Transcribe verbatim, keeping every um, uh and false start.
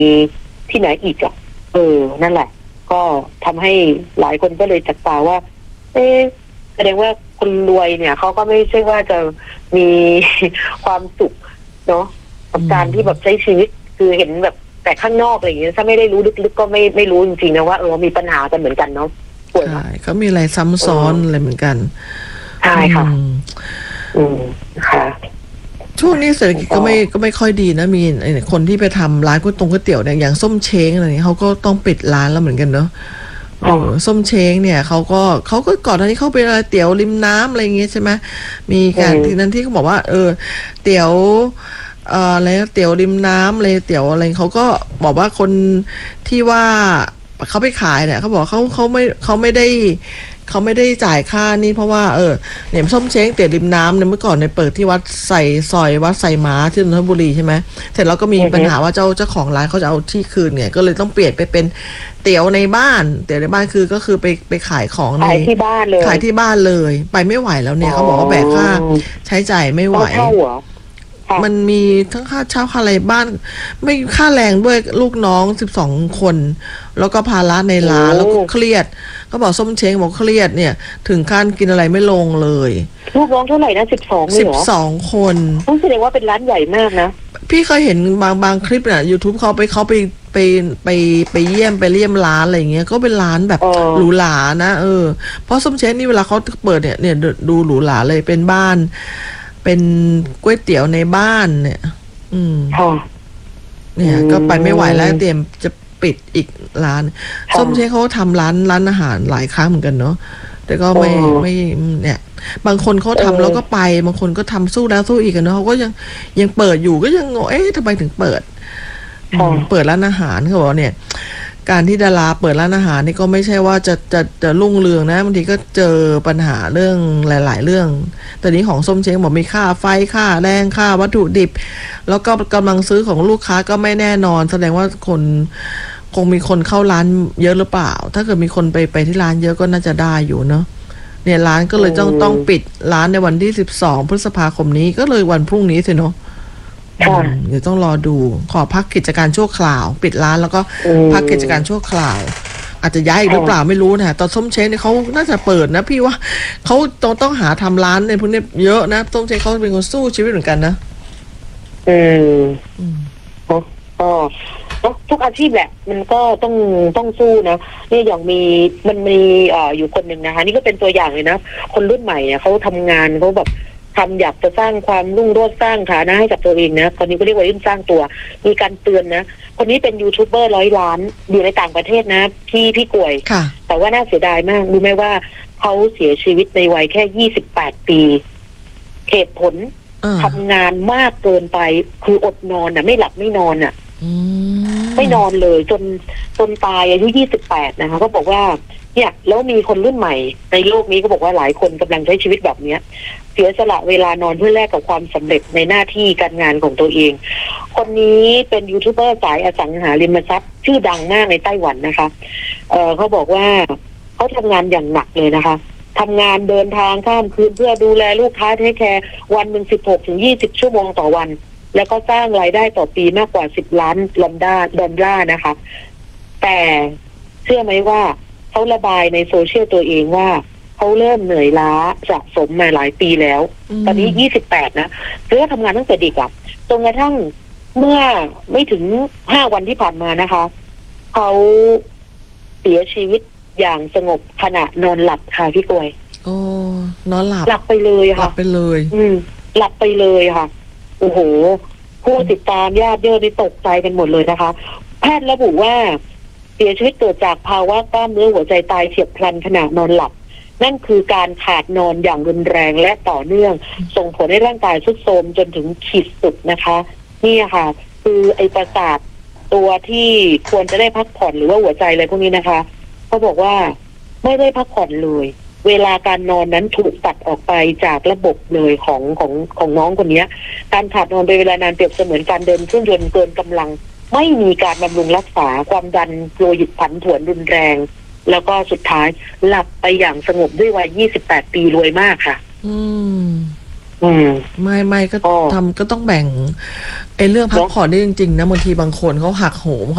ที่ไหนอีกอ่ะเออนั่นแหละก็ทำให้หลายคนก็เลยจับตาว่าเอ๊ะแสดงว่าคนรวยเนี่ยเขาก็ไม่ใช่ว่าจะมีความสุขเนาะกับการที่แบบใช้ชีวิตคือเห็นแบบแต่ข้างนอกอะไรอย่างเงี้ยถ้าไม่ได้รู้ลึกๆก็ไม่ไม่รู้จริงๆนะว่าเออมีปัญหากันเหมือนกันเนาะใช่เขามีอะไรซ้ำซ้อนอะไรเหมือนกันใช่ค่ะอืมค่ะช่วงนี้เศรษฐกิจก็ไม่ก็ไม่ค่อยดีนะมีคนที่ไปทำร้านก๋วยตงก๋วยเตี๋ยวเนี่ยอย่างส้มเช้งอะไรนี้เขาก็ต้องปิดร้านแล้วเหมือนกันเนาะเออส้มเช้งเนี่ยเขาก็เขาก็ก่อนหน้านี้เขาเป็นอะไรเตี๋ยวริมน้ำอะไรอย่างเงี้ยใช่ไหมมีการที่นั้นที่เขาบอกว่าเออเตี๋ยวเอ่ออะไรเตี๋ยวริมน้ำอะไรเตี๋ยวอะไรเขาก็บอกว่าคนที่ว่าเขาไปขายเนี่ยเขาบอกเขาเขาไม่เขาไม่ได้เขาไม่ได้จ่ายค่านี่เพราะว่าเออเนี่ยส้มเช้งเตี๋ยวริมน้ำเนี่ยเมื่อก่อนเนี่ยเปิดที่วัดใส่ซอยวัดใส่ม้าที่นนทบุรีใช่ไหมเสร็จแล้วก็มีปัญหาว่าเจ้าเจ้าของร้านเขาจะเอาที่คืนเนี่ยก็เลยต้องเปลี่ยนไปเป็นเตี๋ยวในบ้านเตี๋ยวในบ้านคือก็คือไปไปขายของในขายที่บ้านเลยขายที่บ้านเลยไปไม่ไหวแล้วเนี่ยเขาบอกว่าแบกค่าใช้จ่ายไม่ไหวมันมีทั้งค่าเช่าค่าอะไรบ้านไม่ค่าแรงด้วยลูกน้องสิบสองคนแล้วก็ภาระในร้านแล้วก็เครียดก็บอกส้มเช้งบอกเครียดเนี่ยถึงขั้นกินอะไรไม่ลงเลยลูกน้องเท่าไหร่นะสิบสองเลยเหรอสิบสองคนต้องแสดงว่าเป็นร้านใหญ่มากนะพี่เคยเห็นบางบางคลิปน่ะ YouTube เขาไปเขาไปไปไปไปเยี่ยมไปเยี่ยมร้านอะไรอย่างเงี้ยก็เป็นร้านแบบหรูหรานะเออเพราะส้มเช้งนี่เวลาเขาเปิดเนี่ยเนี่ยดูหรูหราเลยเป็นบ้านเป็นก๋วยเตี๋ยวในบ้านเนี่ยอืมเนี่ยก็ไปไม่ไหวแล้วเตรียมจะปิดอีกร้านส้มเช้งเขาทำร้านร้านอาหารหลายครั้งเหมือนกันเนาะแต่ก็ไม่ไม่เนี่ยบางคนเขาทำแล้วก็ไปบางคนก็ทำสู้แล้วสู้อีกกันเนาะเขาก็ยังยังเปิดอยู่ก็ยังงงเอ๊ะทำไมถึงเปิดเปิดร้านอาหารเขาบอกเนี่ยการที่ดาราเปิดร้านอาหารนี่ก็ไม่ใช่ว่าจะจะจะรุ่งเรืองนะบางทีก็เจอปัญหาเรื่องหลายๆเรื่องแต่นี้ของส้มเช้งบอกมีค่าไฟค่าแรงค่าวัตถุดิบแล้วก็กำลังซื้อของลูกค้าก็ไม่แน่นอนแสดงว่าคนคงมีคนเข้าร้านเยอะหรือเปล่าถ้าเกิดมีคนไปไปที่ร้านเยอะก็น่าจะได้อยู่เนาะเนี่ยร้านก็เลยต้องต้องปิดร้านในวันที่สิบสองพฤษภาคมนี้ก็เลยวันพรุ่งนี้สิเนาะเดี๋ยวต้องรอดูขอพักกิจการชั่วคราวปิดร้านแล้วก็พักกิจการชั่วคราวอาจจะย้ายอีกหรือเปล่าไม่รู้นะตอนส้มเช้งเนี่ยเขาน่าจะเปิดนะพี่ว่าเขาต้องต้องหาทำร้านในพวกนี้เยอะนะส้มเช้งเขาเป็นคนสู้ชีวิตเหมือนกันนะอืมก็ทุกอาชีพแหละมันก็ต้องต้องสู้นะนี่อย่างมีมันมีเอ่ออยู่คนหนึ่งนะคะนี่ก็เป็นตัวอย่างเลยนะคนรุ่นใหม่เนี่ยเขาทำงานเขาแบบทำอยากจะสร้างความรุ่งโรจน์สร้างฐานะให้กับตัวเองนะคนนี้ก็เรียกว่ารุ่นสร้างตัวมีการเตือนนะคนนี้เป็นยูทูบเบอร์ร้อยล้านอยู่ในต่างประเทศนะพี่พี่กวยแต่ว่าน่าเสียดายมากรู้ไหมว่าเขาเสียชีวิตในวัยแค่ยี่สิบแปดปีเหตุผลทำงานมากเกินไปคืออดนอนอ่ะไม่หลับไม่นอนอ่ะไม่นอนเลยจนจนตายอายุยี่สิบแปดนะคะก็บอกว่าเนี่ยแล้วมีคนรุ่นใหม่ในโลกนี้ก็บอกว่าหลายคนกำลังใช้ชีวิตแบบเนี้ยเสียสละเวลานอนเพื่อแลกกับความสำเร็จในหน้าที่การงานของตัวเองคนนี้เป็นยูทูบเบอร์สายอสังหาริมทรัพย์ชื่อดังมากในไต้หวันนะคะเอ่อเขาบอกว่าเขาทำงานอย่างหนักเลยนะคะทำงานเดินทางข้ามคืนเพื่อดูแลลูกค้าเทคแคร์วันหนึ่งสิบหกถึงยี่สิบชั่วโมงต่อวันแล้วก็สร้างรายได้ต่อปีมากกว่าสิบล้านดอลลาร์ดอลลาร์นะคะแต่เชื่อไหมว่าเขาระบายในโซเชียลตัวเองว่าเขาเริ่มเหนื่อยล้าสะสมมาหลายปีแล้วตอนนี้ยี่สิบแปดนะเพื่อทำงานตั้งแต่เด็กอ่ะจนกระทั่งเมื่อไม่ถึงห้าวันที่ผ่านมานะคะเขาเสียชีวิตอย่างสงบขณะนอนหลับค่ะพี่กวยโอ้นอนหลับหลับไปเลยค่ะหลับไปเลยอืมหลับไปเลยค่ะโอ้โหผู้ติดตามญาติเยอะนี่ตกใจกันหมดเลยนะคะแพทย์ระบุว่าเสียชีวิตเกิดจากภาวะกล้ามเนื้อหัวใจตายเฉียบพลันขณะนอนหลับนั่นคือการขาดนอนอย่างรุนแรงและต่อเนื่องส่งผลให้ร่างกายทรุดโทรมจนถึงขีดสุดนะคะนี่ค่ะคือไอประสาทตัวที่ควรจะได้พักผ่อนหรือว่าหัวใจอะไรพวกนี้นะคะเขาบอกว่าไม่ได้พักผ่อนเลยเวลาการนอนนั้นถูกตัดออกไปจากระบบเลยของของของน้องคนนี้การขาดนอนเป็นเวลานานเปรียบเสมือนการเดินเครื่องยนต์เกินกำลังไม่มีการบำรุงรักษาความดันโลหิตผันผวนรุนแรงแล้วก็สุดท้ายหลับไปอย่างสงบด้วยวัยยี่สิบแปดปีรวยมากค่ะอืมอืมไม่ไม่ก็ทำก็ต้องแบ่งไอ้เรื่องพักผ่อนได้จริงๆนะบางทีบางคนเขาหักโหม